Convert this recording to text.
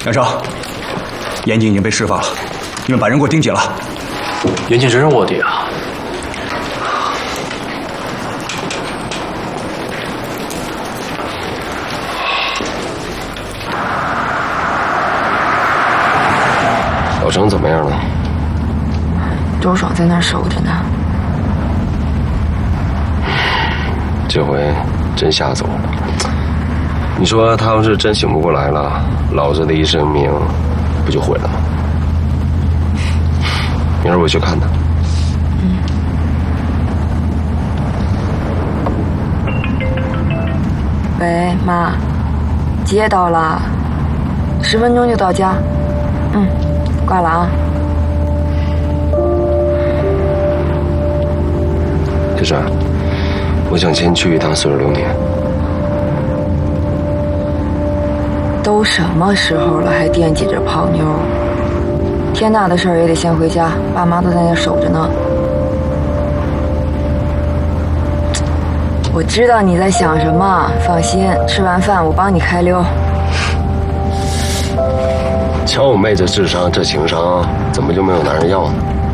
梁生，严谨已经被释放了，你们把人给我盯紧了。 严谨真是卧底啊！ 老程怎么样了？ 周爽在那儿守着呢。 这回真吓走了。你说他要是真醒不过来了，老子的一生命不就毁了吗？明儿我去看他。 喂，妈，接到了，10分钟就到家。挂了啊。 小帅，我想先去一趟似水流年。 都什么时候了，还惦记着泡妞？天大的事儿也得先回家，爸妈都在那守着呢。我知道你在想什么，放心，吃完饭我帮你开溜。 瞧我妹这智商，这情商，怎么就没有男人要呢？